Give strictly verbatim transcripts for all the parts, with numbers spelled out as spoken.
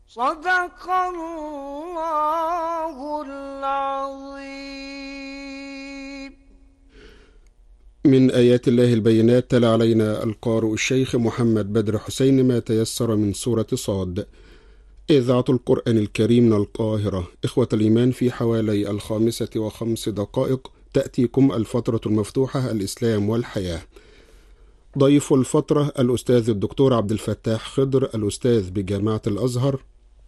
صدق الله العظيم. من آيات الله البينات تلا علينا القارئ الشيخ محمد بدر حسين ما تيسر من سورة صاد. إذاعة القرآن الكريم من القاهرة. إخوة الإيمان، في حوالي الخامسة وخمس دقائق تأتيكم الفترة المفتوحة الإسلام والحياة. ضيف الفترة الأستاذ الدكتور عبد الفتاح خضر، الأستاذ بجامعة الأزهر،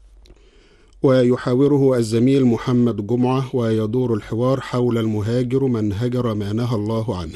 ويحاوره الزميل محمد جمعة، ويدور الحوار حول المهاجر من هجر ما نهى الله عنه.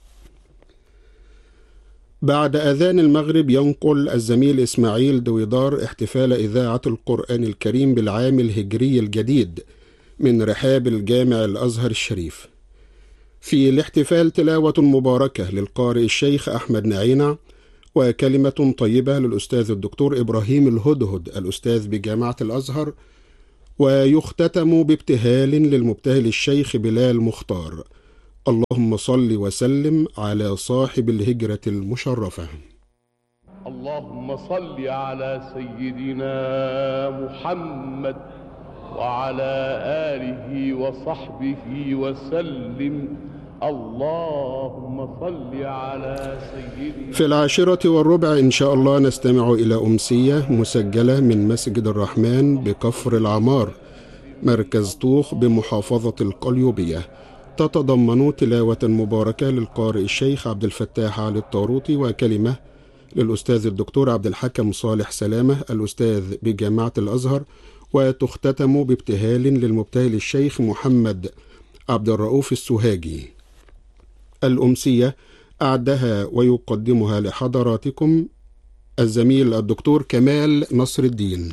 بعد أذان المغرب ينقل الزميل إسماعيل دويدار احتفال إذاعة القرآن الكريم بالعام الهجري الجديد من رحاب الجامع الأزهر الشريف. في الاحتفال تلاوة مباركة للقارئ الشيخ أحمد نعينع، وكلمة طيبة للأستاذ الدكتور إبراهيم الهدهد الأستاذ بجامعة الأزهر، ويختتم بابتهال للمبتهل الشيخ بلال مختار. اللهم صل وسلم على صاحب الهجرة المشرفة. اللهم صل على سيدنا محمد وعلى آله وصحبه وسلم. اللهم صل على سيدنا. في العاشرة والربع إن شاء الله نستمع إلى أمسية مسجلة من مسجد الرحمن بكفر العمار، مركز طوخ بمحافظة القليوبية، تتضمن تلاوة مباركة للقارئ الشيخ عبد الفتاح علي الطاروطي، وكلمة للأستاذ الدكتور عبد الحكم صالح سلامة الأستاذ بجامعة الأزهر، وتختتم بابتهال للمبتهل الشيخ محمد عبد الرؤوف السوهاجي. الأمسية أعدها ويقدمها لحضراتكم الزميل الدكتور كمال نصر الدين.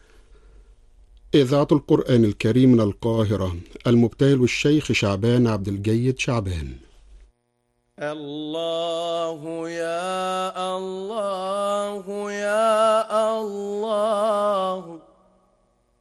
إذاعة القرآن الكريم من القاهرة، المبتهل الشيخ شعبان عبد الجيد شعبان. الله يا الله يا